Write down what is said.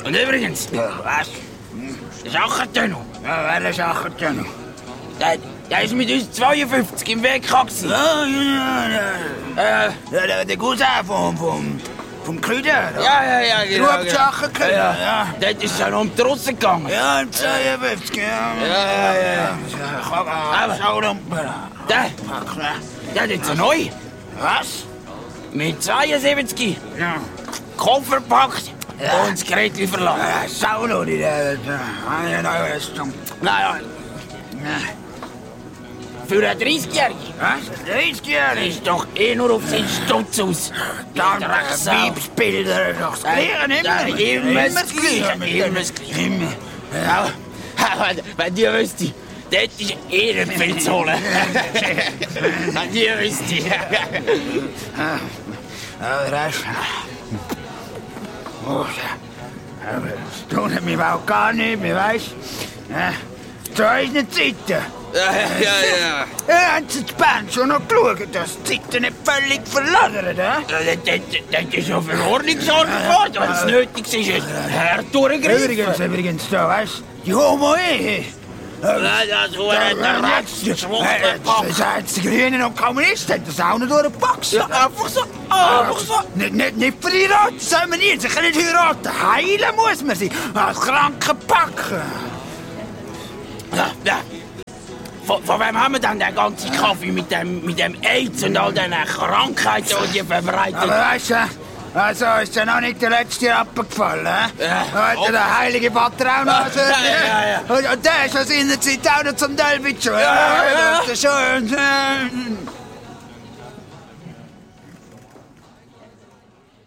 Und übrigens, Was? der Schachertönno, Ja, welcher Schachertönno? der ist mit uns 52 im Weg gewesen. Ja, der Cousin vom Krüder. Ja, genau. Robert Schachertönno, ja. Dort ist es ja um die Russen gegangen. Ja, im 52, Ja. Aber Schaulampen. Der hat jetzt neu. Was? Mit 72. Ja. Koffer gepackt und das Gerät verlassen. Saulo, die der. Naja, für einen 30-Jährigen Was? 30-Jährig? ist doch eh nur auf seinen Stutz aus. Dann Drecksau. Weibsbilder, doch das Gleiche, Immer das Gleiche. Immer das Gleiche. Immer. Ja, wenn die wüsste, dort ist eh nicht viel zu holen. Wenn die wüsste. Aber das... Oh, aber das tut mir auch gar nicht mehr, weißt du? Zu unseren Zeiten. Ja. Ja, haben Sie die Band schon noch geschaut, dass die Zeiten nicht völlig verladert, Das ist ja für Ordnung gesorgt worden, wenn es nötig ist. Herr durchgreifen. Übrigens, da, weißt du, die Homo-Ehe. Das war der letzte Schwuchtelpack. Das heißt, die Grünen und Kommunisten haben das auch nicht durchgepackt. Einfach so. Nicht verheiratet, sollen wir nicht. Sie können nicht heiraten. Heilen muss man sie. Als kranken Packen. Ja. Von wem haben wir denn den ganzen Kaffee mit dem AIDS und all diesen Krankheiten, die verbreitet? Aber weißt du, also ist ja noch nicht der letzte Rappen gefallen, Ja. Hat der heilige Vater auch noch. Ja. Und der ist aus seiner Zeit auch noch zum Delbitsch. Ja. Das ist schon...